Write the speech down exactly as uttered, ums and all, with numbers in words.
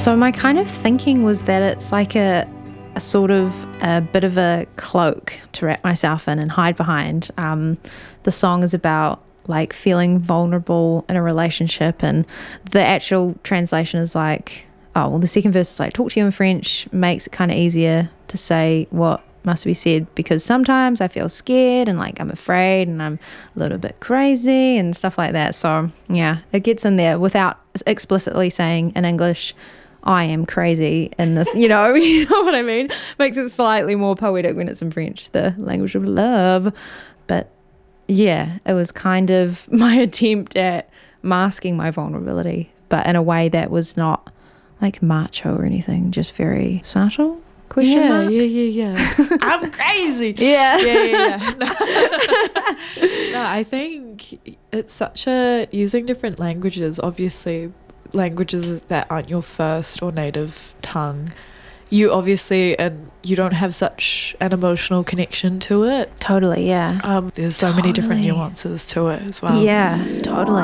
So my kind of thinking was that it's like a, a sort of a bit of a cloak to wrap myself in and hide behind. Um, the song is about like feeling vulnerable in a relationship, and the actual translation is like, oh, well, the second verse is like, talk to you in French makes it kind of easier to say what must be said, because sometimes I feel scared and like I'm afraid and I'm a little bit crazy and stuff like that. So yeah, it gets in there without explicitly saying in English, I am crazy in this, you know, you know what I mean? Makes it slightly more poetic when it's in French, the language of love. But yeah, it was kind of my attempt at masking my vulnerability, but in a way that was not like macho or anything, just very subtle. Question yeah, mark? yeah, yeah, yeah. I'm crazy. Yeah. Yeah, yeah, yeah. No. No, I think it's such a, using different languages, obviously languages that aren't your first or native tongue, you obviously, and you don't have such an emotional connection to it. Totally, yeah. Um, there's so Totally. many different nuances to it as well. Yeah, totally.